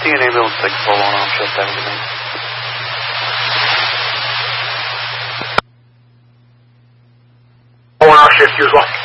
See an ambulance take 411 on shift over to me. On our shift, you as well.